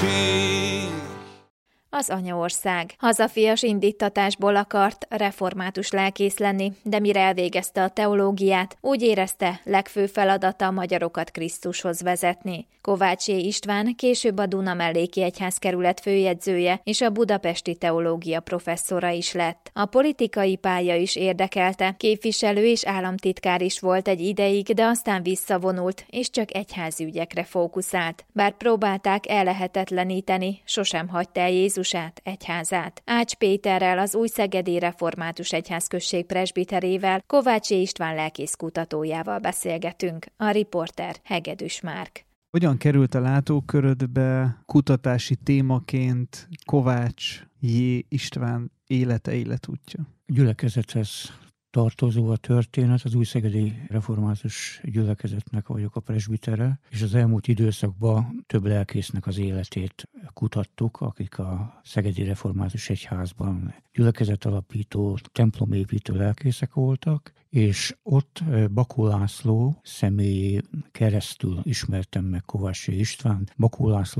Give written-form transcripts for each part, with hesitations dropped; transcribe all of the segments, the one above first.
Az anyaország. Hazafias indíttatásból akart református lelkész lenni, de mire elvégezte a teológiát, úgy érezte, legfőbb feladata a magyarokat Krisztushoz vezetni. Kovácsé István később a Dunamelléki Egyházkerület főjegyzője és a budapesti teológia professzora is lett. A politikai pálya is érdekelte, képviselő és államtitkár is volt egy ideig, de aztán visszavonult, és csak egyházi ügyekre fókuszált. Bár próbálták ellehetetleníteni, sosem hagyta el Jézusát, egyházát. Ács Péterrel, az Újszegedi Református Egyházközség presbiterével, Kovácsé István lelkész kutatójával beszélgetünk. A riporter Hegedűs Márk. Hogyan került a látókörödbe kutatási témaként Kovács J. István életútja? Gyülekezethez tartozó a történet, az Újszegedi Református Gyülekezetnek vagyok a presbitere, és az elmúlt időszakban több lelkésznek az életét kutattuk, akik a Szegedi Református Egyházban gyülekezetalapító, templomépítő lelkészek voltak, és ott Bakó László személyén keresztül ismertem meg Kovács István. Bakó László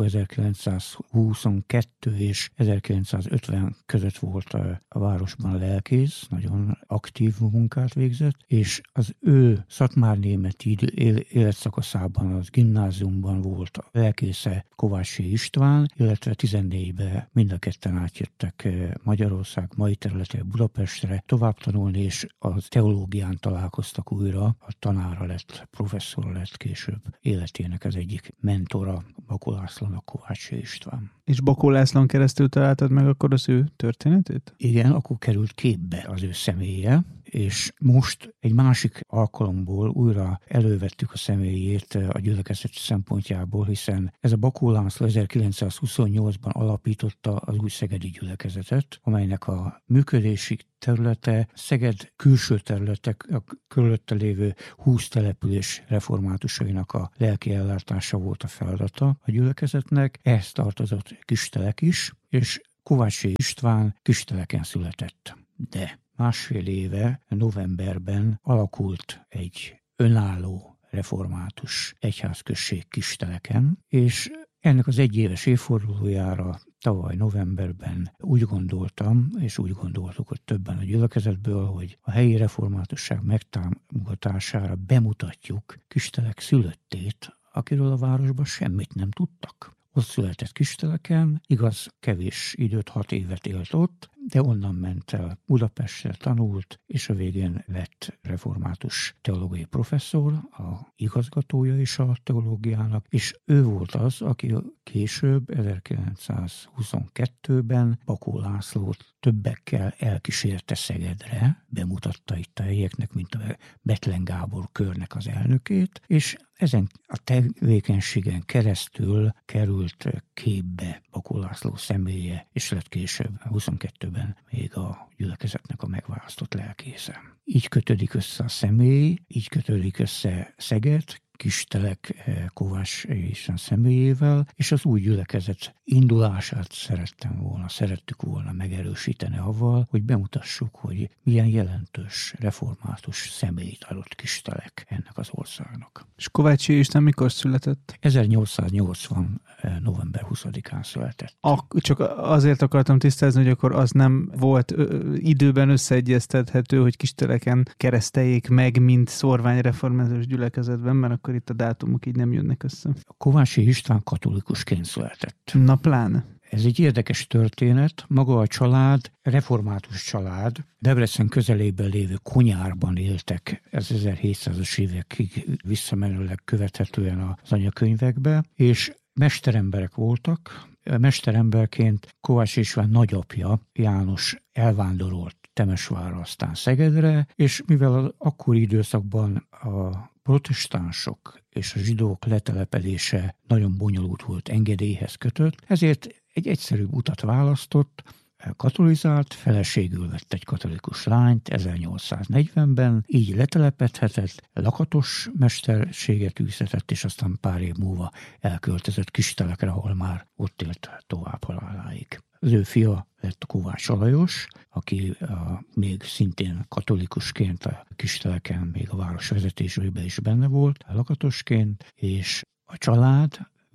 1922 és 1950 között volt a városban lelkész, nagyon aktív munkát végzett, és az ő szatmárnémeti életszakaszában az gimnáziumban volt a lelkésze Kovács István, illetve 14-ben mind a ketten átjöttek Magyarország mai területére Budapestre tovább tanulni, és a teológián találkoztak újra, a tanára lett, professzora lett később életének az egyik mentora Bakó Lászlónak Kovács István. És Bakó Lászlón keresztül találtad meg akkor az ő történetét? Igen, akkor került képbe az ő személye, és most egy másik alkalomból újra elővettük a személyét a gyülekezet szempontjából, hiszen ez a Bakó László 1928-ban alapította az Újszegedi Gyülekezetet, amelynek a működési területe Szeged külső területek, a körülötte lévő 20 település reformátusainak a lelki ellátása volt a feladata a gyülekezetnek. Ehhez tartozott Kistelek is, és Kovács István Kisteleken született. De másfél éve, novemberben alakult egy önálló református egyházközség Kisteleken, és ennek az egyéves évfordulójára tavaly novemberben úgy gondoltam, és úgy gondoltuk, hogy többen a gyülekezetből, hogy a helyi reformátusság megtámogatására bemutatjuk Kistelek szülöttét, akiről a városban semmit nem tudtak. Ott született Kisteleken, igaz, kevés időt, 6 évet élt ott, de onnan ment el Budapestre, tanult, és a végén lett református teológiai professzor, a igazgatója is a teológiának, és ő volt az, aki később, 1922-ben Bakó Lászlót többekkel elkísérte Szegedre, bemutatta itt a helyieknek, mint a Bethlen Gábor körnek az elnökét, és ezen a tevékenységen keresztül került képbe Bakó László személye, és lett később 22-ben még a gyülekezetnek a megválasztott lelkésze. Így kötődik össze a személy, így kötődik össze Szeged, Kistelek Kovács István személyével, és az új gyülekezet indulását szerettük volna megerősíteni avval, hogy bemutassuk, hogy milyen jelentős református személyt adott Kistelek ennek az országnak. És Kovács István mikor született? 1880. november 20-án született. Csak azért akartam tisztázni, hogy akkor az nem volt időben összeegyeztethető, hogy Kisteleken kereszteljék meg, mint szorványreformátus gyülekezetben, mert akkor itt a dátumok így nem jönnek össze. Kovács István katolikusként született. Na pláne. Ez egy érdekes történet. Maga a család, református család, Debrecen közelében lévő Konyárban éltek, ez 1700-as évekig visszamenőleg követhetően az anyakönyvekbe, és mesteremberek voltak. Mesteremberként Kovács István nagyapja János elvándorolt Temesvárra, aztán Szegedre, és mivel az akkori időszakban a protestánsok és a zsidók letelepedése nagyon bonyolult volt, engedélyhez kötött, ezért egy egyszerűbb utat választott, katolizált, feleségül vett egy katolikus lányt 1840-ben, így letelepedhetett, lakatos mesterséget űzhetett, és aztán pár év múlva elköltözött Kistelekre, ahol már ott élt tovább haláláig. Az ő fia lett Kovács Alajos, aki még szintén katolikusként a Kisteleken, még a város vezetésében is benne volt, lakatosként, és a család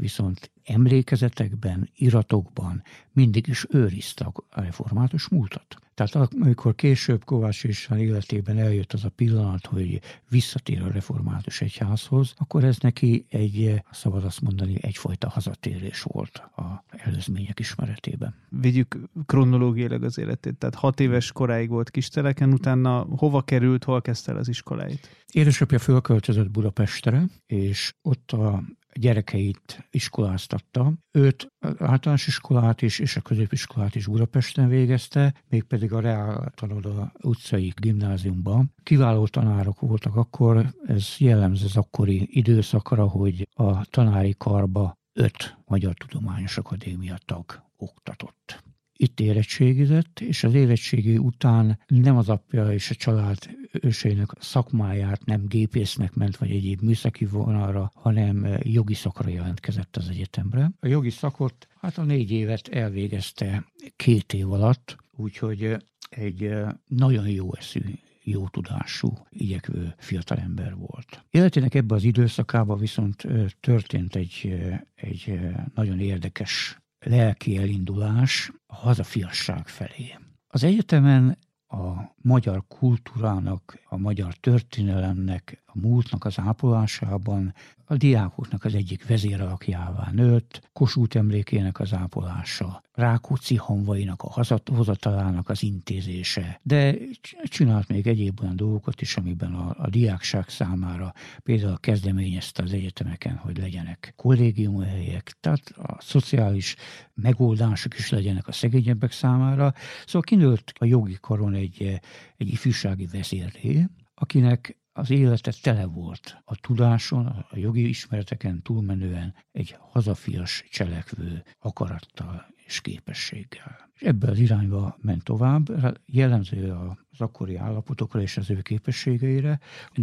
viszont emlékezetekben, iratokban mindig is őrizte a református múltat. Tehát amikor később Kovács István életében eljött az a pillanat, hogy visszatér a református egyházhoz, akkor ez neki szabad azt mondani, egyfajta hazatérés volt az előzmények ismeretében. Vigyük kronológiailag az életét. Tehát 6 éves koráig volt Kisteleken, utána hova került, hol kezdte el az iskoláit? Édesapja fölköltözött Budapestre, és ott a gyerekeit iskoláztatta. Őt általános iskolát is, és a középiskolát is Budapesten végezte, mégpedig a Reál Tanoda utcai gimnáziumban. Kiváló tanárok voltak akkor, ez jellemző az akkori időszakra, hogy a tanári karba 5 Magyar Tudományos Akadémia tag oktatott. Itt érettségizett, és az érettségi után nem az apja és a család őseinek szakmáját, nem gépésznek ment, vagy egyéb műszaki vonalra, hanem jogi szakra jelentkezett az egyetemre. A jogi szakot, a 4 évet elvégezte 2 év alatt, úgyhogy egy nagyon jó eszű, jó tudású, igyekvő fiatalember volt. Életének ebben az időszakában viszont történt egy nagyon érdekes lelki elindulás a hazafiasság felé. Az egyetemen a magyar kultúrának, a magyar történelemnek, a múltnak az ápolásában a diákoknak az egyik vezéralakjává nőtt, Kossuth emlékének az ápolása, Rákóczi hamvainak a hazatalának az intézése, de csinált még egyéb olyan dolgokat is, amiben a diákság számára például kezdeményezte az egyetemeken, hogy legyenek kollégiumhelyek, tehát a szociális megoldások is legyenek a szegényebbek számára. Szóval kinőtt a jogi karon egy ifjúsági vezérré, akinek az élete tele volt a tudáson, a jogi ismereteken túlmenően egy hazafias cselekvő akarattal és képességgel. És ebben az irányba ment tovább, jellemző az akkori állapotokra és az ő képességeire.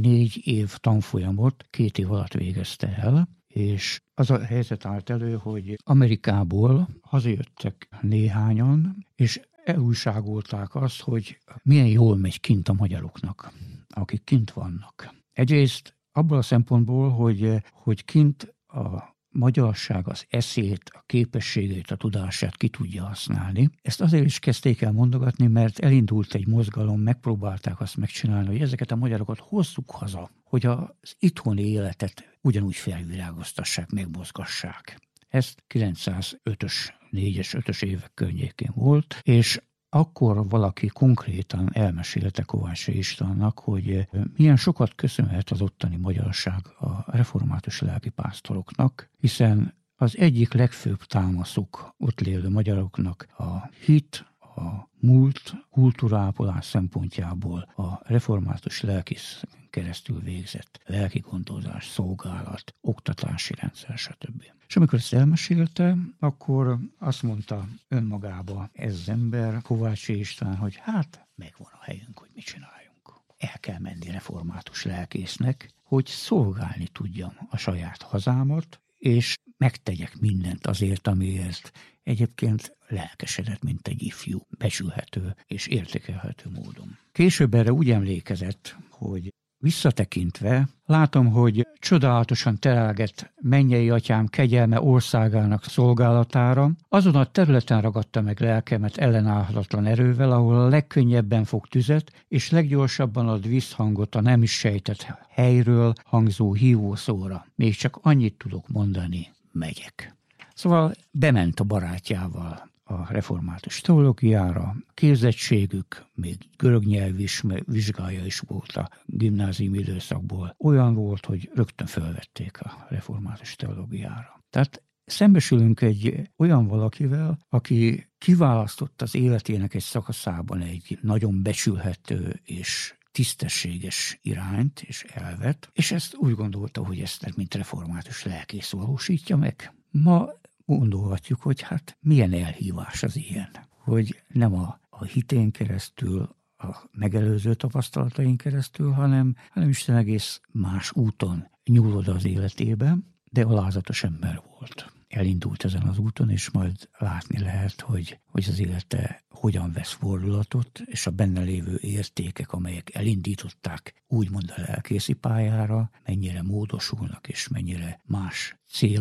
4 év tanfolyamot 2 év alatt végezte el, és az a helyzet állt elő, hogy Amerikából hazajöttek néhányan, és elújságolták azt, hogy milyen jól megy kint a magyaroknak, akik kint vannak. Egyrészt abból a szempontból, hogy kint a magyarság az eszét, a képességét, a tudását ki tudja használni. Ezt azért is kezdték el mondogatni, mert elindult egy mozgalom, megpróbálták azt megcsinálni, hogy ezeket a magyarokat hozzuk haza, hogy az itthoni életet ugyanúgy felvirágoztassák, megmozgassák. Ez 905-ös, 4-es, 5-ös évek környékén volt, és akkor valaki konkrétan elmesélte Kovács Istvánnak, hogy milyen sokat köszönhet az ottani magyarság a református lelkipásztoroknak, hiszen az egyik legfőbb támaszuk ott lévő magyaroknak a hit, a múlt, kultúrápolás szempontjából a református lelkész keresztül végzett lelki gondozás, szolgálat, oktatási rendszer, stb. És amikor ezt elmesélte, akkor azt mondta önmagába ez az ember, Kovács István, hogy megvan a helyünk, hogy mit csináljunk. El kell menni református lelkésznek, hogy szolgálni tudjam a saját hazámat, és megtegyek mindent azért, amiért egyébként lelkesedett, mint egy ifjú, becsülhető és értékelhető módon. Később erre úgy emlékezett, hogy visszatekintve látom, hogy csodálatosan terelget mennyei atyám kegyelme országának szolgálatára, azon a területen ragadta meg lelkemet ellenállhatatlan erővel, ahol a legkönnyebben fog tüzet, és leggyorsabban ad visszhangot a nem is sejtett helyről hangzó hívószóra. Még csak annyit tudok mondani, megyek. Szóval bement a barátjával a református teológiára, képzettségük, még görög nyelv vizsgája is volt a gimnázium időszakból. Olyan volt, hogy rögtön felvették a református teológiára. Tehát szembesülünk egy olyan valakivel, aki kiválasztott az életének egy szakaszában egy nagyon becsülhető és tisztességes irányt és elvet, és ezt úgy gondolta, hogy ezt mint református lelkész valósítja meg. Ma gondolhatjuk, hogy milyen elhívás az ilyen, hogy nem a hitén keresztül, a megelőző tapasztalatain keresztül, hanem Isten egész más úton nyúlod az életében, de alázatos ember volt. Elindult ezen az úton, és majd látni lehet, hogy az élete hogyan vesz fordulatot, és a benne lévő értékek, amelyek elindították úgymond a lelkészi pályára, mennyire módosulnak, és mennyire más célok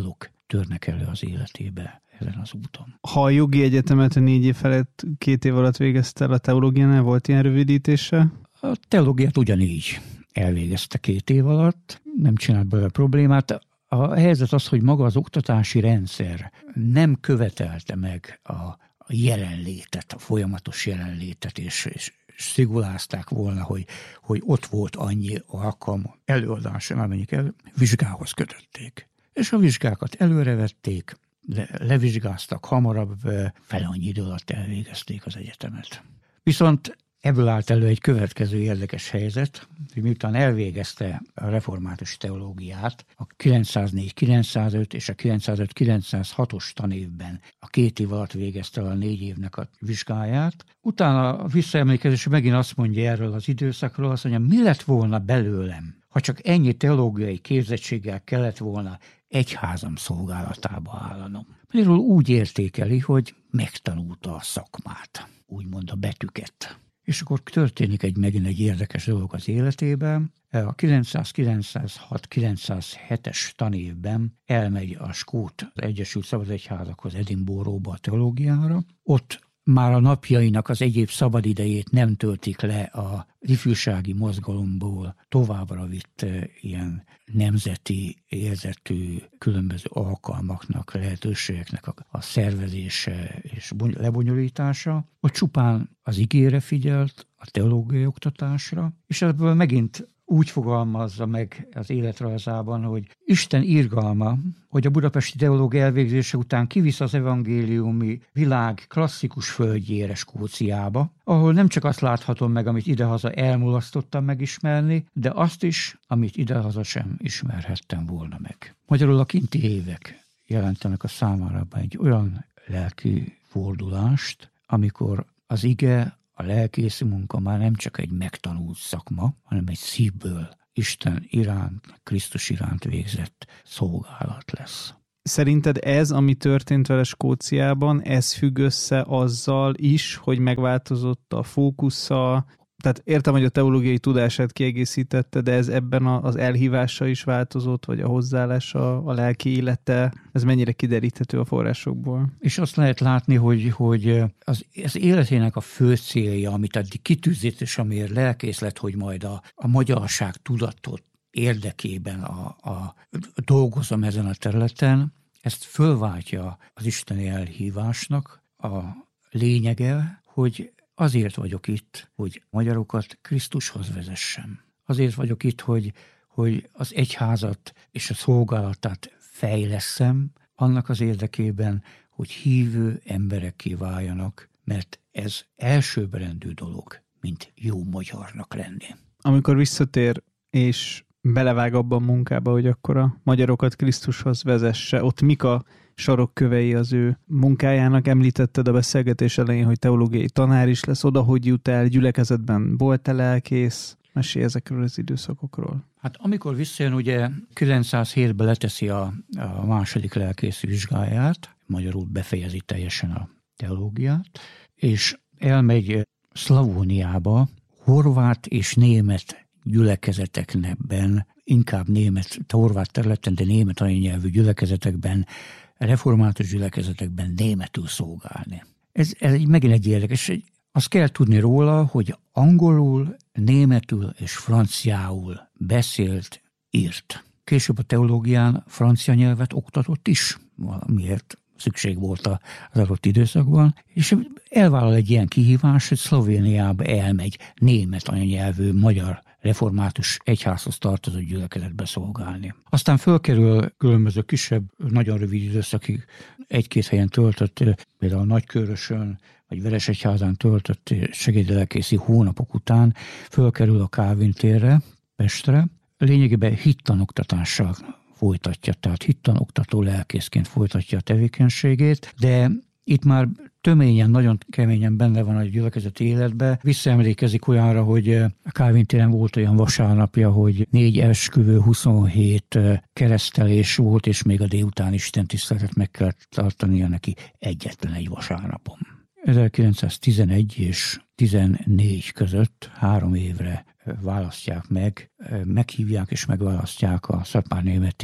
törnek elő az életébe ezen az úton. Ha a jogi egyetemet a 4 év felett 2 év alatt végezte el, a teológiánál volt ilyen rövidítése? A teológiát ugyanígy elvégezte 2 év alatt, nem csinált belőle problémát. A helyzet az, hogy maga az oktatási rendszer nem követelte meg a jelenlétet, a folyamatos jelenlétet, és szigorázták volna, hogy ott volt annyi alkalom előadáson, amennyik vizsgához kötötték. És a vizsgákat előrevették, levizsgáztak hamarabb, fele annyi idő alatt elvégezték az egyetemet. Viszont ebből állt elő egy következő érdekes helyzet, hogy miután elvégezte a református teológiát a 904-905 és a 905-906-os tanévben a 2 év alatt végezte el a 4 évnek a vizsgáját, utána a visszaemlékezés megint azt mondja erről az időszakról, azt mondja, mi lett volna belőlem, ha csak ennyi teológiai képzettséggel kellett volna egyházam szolgálatába állanom. Magyarul úgy értékeli, hogy megtanulta a szakmát, úgymond a betűket. És akkor történik megint egy érdekes dolog az életében. A 900-906-907-es tanévben elmegy a skót az Egyesült Szabadegyházakhoz Edinburghba a teológiára. Ott már a napjainak az egyéb szabadidejét nem töltik le a ifjúsági mozgalomból továbbra vitt ilyen nemzeti érzetű különböző alkalmaknak, lehetőségeknek a szervezése és lebonyolítása. Ott csupán az igére figyelt, a teológiai oktatásra, és ebből megint úgy fogalmazza meg az életrajzában, hogy Isten irgalma, hogy a budapesti teológia elvégzése után kivisz az evangéliumi világ klasszikus földjére, Skóciába, ahol nem csak azt láthatom meg, amit idehaza elmulasztottam megismerni, de azt is, amit idehaza sem ismerhettem volna meg. Magyarul a kinti évek jelentenek a számára egy olyan lelki fordulást, amikor az ige, a lelkészi munka már nem csak egy megtanult szakma, hanem egy szívből Isten iránt, Krisztus iránt végzett szolgálat lesz. Szerinted ez, ami történt vele Skóciában, ez függ össze azzal is, hogy megváltozott a fókusza? Tehát értem, hogy a teológiai tudását kiegészítette, de ez ebben az elhívása is változott, vagy a hozzáállása, a lelki élete, ez mennyire kideríthető a forrásokból? És azt lehet látni, hogy az életének a fő célja, amit addig kitűzött, és amiért lelkész lett, hogy majd a magyarság tudatot érdekében dolgozom ezen a területen, ezt fölváltja az isteni elhívásnak a lényege, hogy azért vagyok itt, hogy magyarokat Krisztushoz vezessem. Azért vagyok itt, hogy az egyházat és a szolgálatát fejlesszem, annak az érdekében, hogy hívő emberekké váljanak, mert ez elsőbbrendű dolog, mint jó magyarnak lenni. Amikor visszatér és belevág abban a munkába, hogy akkor a magyarokat Krisztushoz vezesse, ott mik a sarokkövei az ő munkájának? Említetted a beszélgetés elején, hogy teológiai tanár is lesz, oda hogy jut el, gyülekezetben volt-e lelkész? Mesélj ezekről az időszakokról. Hát amikor visszajön, ugye 907-ben leteszi a második lelkész vizsgáját, magyarul befejezi teljesen a teológiát, és elmegy Szlavóniába, horvát és német gyülekezetekben, inkább német, horvát területen, de német anyanyelvű gyülekezetekben, református gyülekezetekben németül szolgálni. Ez megint egy érdekes. Azt kell tudni róla, hogy angolul, németül és franciául beszélt, írt. Később a teológián francia nyelvet oktatott is, valamiért szükség volt az adott időszakban, és elvállal egy ilyen kihívás, hogy Szlovéniába elmegy német anyanyelvű magyar református egyházhoz tartozó gyülekezetbe szolgálni. Aztán fölkerül különböző kisebb, nagyon rövid időszakig egy-két helyen töltött, például Nagykőrösön, vagy Veresegyházán töltött segédlelkészi hónapok után fölkerül a Kálvin térre, Pestre. Lényegében hittanoktatással folytatja, tehát hittanoktató lelkészként folytatja a tevékenységét, de itt már töményen, nagyon keményen benne van a gyülekezeti életbe. Visszaemlékezik olyanra, hogy a Kálvin téren volt olyan vasárnapja, hogy 4 esküvő, 27 keresztelés volt, és még a délután istentiszteletet meg kellett tartania neki egyetlen egy vasárnapon. 1911 és 14 között 3 évre választják meg, meghívják és megválasztják a szatmárnémeti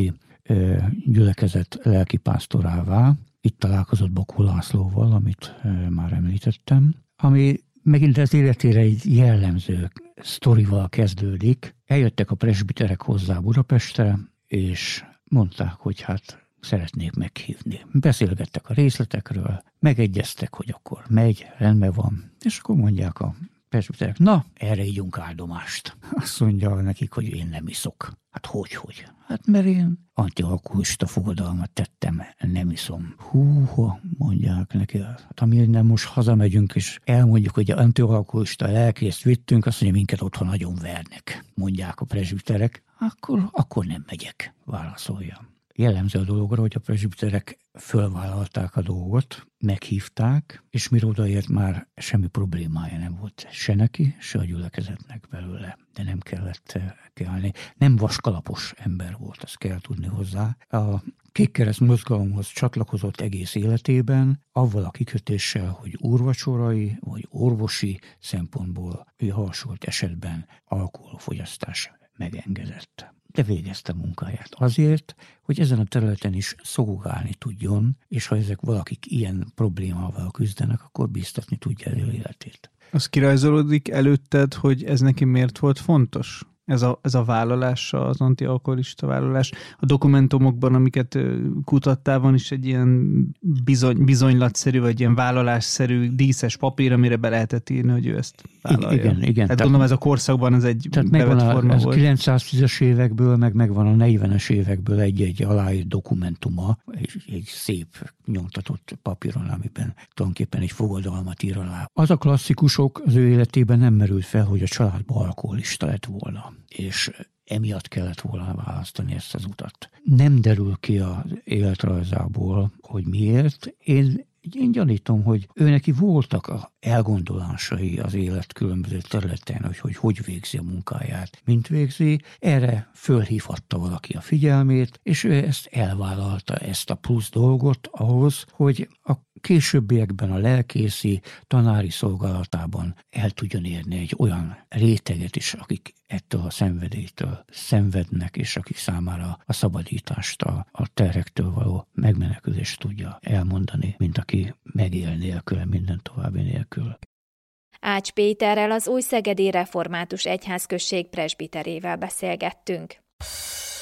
gyülekezet lelkipásztorává. Itt találkozott Bakó Lászlóval, amit már említettem, ami megint az életére egy jellemző sztorival kezdődik. Eljöttek a presbiterek hozzá Budapestre, és mondták, hogy hát szeretnék meghívni. Beszélgettek a részletekről, megegyeztek, hogy akkor megy, rendben van, és akkor mondják a presbiterek, na, erre ígyunk áldomást. Azt mondja nekik, hogy én nem iszok. Hát hogy? Hát mert én antialkoholista fogadalmat tettem, nem iszom. Húha, mondják neki. Hát amilyen most hazamegyünk, és elmondjuk, hogy antialkoholista lelkészt vittünk, azt mondja, minket otthon nagyon vernek, mondják a presbiterek. Akkor nem megyek, válaszolja. Jellemző a dologra, hogy a presbiterek fölvállalták a dolgot, meghívták, és mire odaért már semmi problémája nem volt se neki, se a gyülekezetnek belőle. De nem kellett kelni. Nem vaskalapos ember volt, azt kell tudni hozzá. A Kékkereszt mozgalomhoz csatlakozott egész életében, avval a kikötéssel, hogy úrvacsorai vagy orvosi szempontból javasolt esetben alkoholfogyasztás megengedett. De végezte munkáját azért, hogy ezen a területen is szolgálni tudjon, és ha ezek valakik ilyen problémával küzdenek, akkor bíztatni tudja el életét. Az kirajzolódik előtted, hogy ez neki miért volt fontos? Ez a vállalása, az antialkoholista vállalás. A dokumentumokban, amiket kutattál, van is egy ilyen bizonylatszerű, vagy ilyen vállalásszerű díszes papír, amire be lehetett írni, hogy ő ezt vállalja. Igen. Tehát gondolom ez a korszakban ez egy bevett forma volt. Ez 910-es évekből, megvan a 40-es évekből egy aláírt dokumentuma, egy szép nyomtatott papíron, amiben tulajdonképpen egy fogadalmat ír alá. Az a klasszikusok az ő életében nem merült fel, hogy a családban alkoholista lett volna, és emiatt kellett volna választani ezt az utat. Nem derül ki az életrajzából, hogy miért. Én gyanítom, hogy őneki voltak a elgondolásai az élet különböző területen, hogy végzi a munkáját, mint végzi. Erre fölhívhatta valaki a figyelmét, és ő ezt elvállalta, ezt a plusz dolgot ahhoz, hogy a későbbiekben a lelkészi tanári szolgálatában el tudjon érni egy olyan réteget is, akik ettől a szenvedélytől szenvednek, és akik számára a szabadítást, a terhektől való megmenekülést tudja elmondani, mint aki megél nélkül, minden további nélkül. Ács Péterrel, az Újszegedi Református Egyházközség presbiterével beszélgettünk.